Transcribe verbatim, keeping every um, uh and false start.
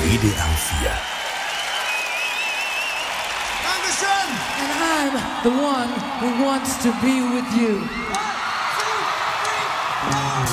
W D R vier. Dankeschön! And I'm the one who wants to be with you.